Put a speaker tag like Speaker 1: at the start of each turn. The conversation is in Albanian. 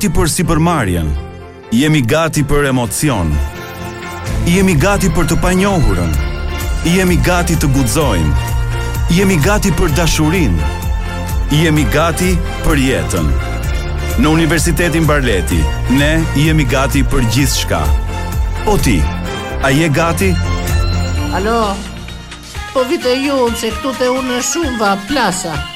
Speaker 1: gati për sipërmarrjen. Jemi gati për emocion. Jemi gati për të panjohurën. Jemi gati të guxojmë. Jemi gati për dashurinë. Jemi gati për jetën. Në Universitetin Barleti, ne jemi gati për gjithçka. O ti, a je gati?
Speaker 2: Alo, po vite ju se këtu te unë shumë va plasa.